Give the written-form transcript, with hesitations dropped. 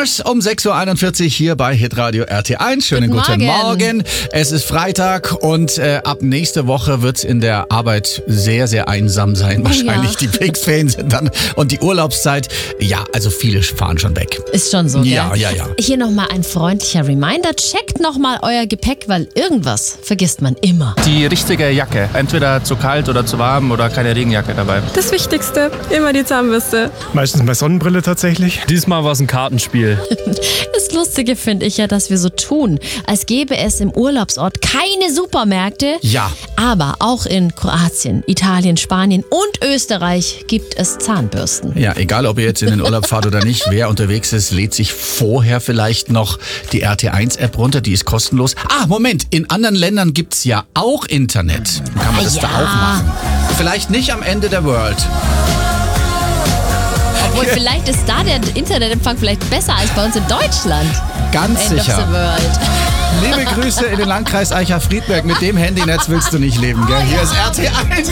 Stars um 6.41 Uhr hier bei Hitradio RT1. Schönen guten Morgen. Es ist Freitag und ab nächste Woche wird es in der Arbeit sehr, sehr einsam sein. Wahrscheinlich die Pfingstferien sind dann und die Urlaubszeit. Ja, also viele fahren schon weg. Ist schon so, Ja. Hier nochmal ein freundlicher Reminder. Checkt nochmal euer Gepäck, weil irgendwas vergisst man immer. Die richtige Jacke. Entweder zu kalt oder zu warm oder keine Regenjacke dabei. Das Wichtigste, immer die Zahnbürste. Meistens bei Sonnenbrille tatsächlich. Diesmal war es ein Kartenspiel. Das Lustige finde ich ja, dass wir so tun, als gäbe es im Urlaubsort keine Supermärkte. Ja. Aber auch in Kroatien, Italien, Spanien und Österreich gibt es Zahnbürsten. Ja, egal ob ihr jetzt in den Urlaub fahrt oder nicht, wer unterwegs ist, lädt sich vorher vielleicht noch die RT1-App runter, die ist kostenlos. Moment, in anderen Ländern gibt's ja auch Internet. Dann kann man das da auch machen. Vielleicht nicht am Ende der World. Obwohl, vielleicht ist da der Internetempfang vielleicht besser als bei uns in Deutschland. Ganz End of sicher. the world. Liebe Grüße in den Landkreis Eicher-Friedberg. Mit dem Handynetz willst du nicht leben, gell? Hier ist RT1.